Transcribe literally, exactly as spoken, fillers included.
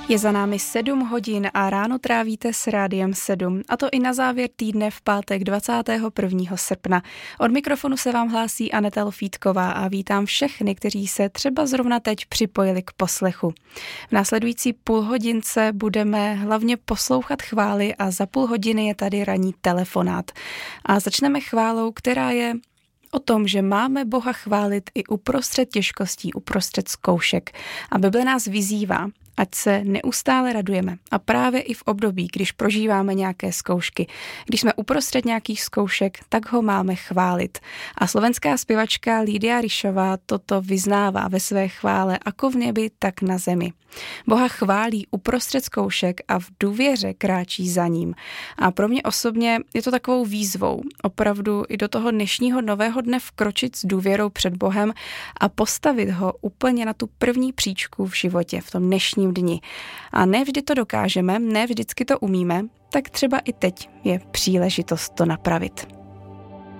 Je za námi sedm hodin a ráno trávíte s Rádiem sedm, a to i na závěr týdne v pátek dvacátého prvního srpna. Od mikrofonu se vám hlásí Aneta Lofítková a vítám všechny, kteří se třeba zrovna teď připojili k poslechu. V následující půlhodince budeme hlavně poslouchat chvály a za půl hodiny je tady ranní telefonát. A začneme chválou, která je o tom, že máme Boha chválit i uprostřed těžkostí, uprostřed zkoušek. A Bible nás vyzývá, ať se neustále radujeme. A právě i v období, když prožíváme nějaké zkoušky, když jsme uprostřed nějakých zkoušek, tak ho máme chválit. A slovenská zpěvačka Lídia Ryšová toto vyznává ve své chvále ako v nebi, tak na zemi. Boha chválí uprostřed zkoušek a v důvěře kráčí za ním. A pro mě osobně je to takovou výzvou opravdu i do toho dnešního nového dne vkročit s důvěrou před Bohem a postavit ho úplně na tu první příčku v životě, v tom dnešním dni. A ne vždy to dokážeme, ne vždycky to umíme, tak třeba i teď je příležitost to napravit.